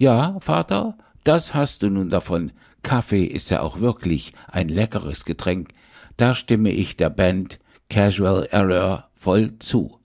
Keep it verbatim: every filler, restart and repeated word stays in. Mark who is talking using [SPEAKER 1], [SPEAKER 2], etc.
[SPEAKER 1] Ja, Vater, das hast du nun davon. Kaffee ist ja auch wirklich ein leckeres Getränk. Da stimme ich der Band Casual Error voll zu.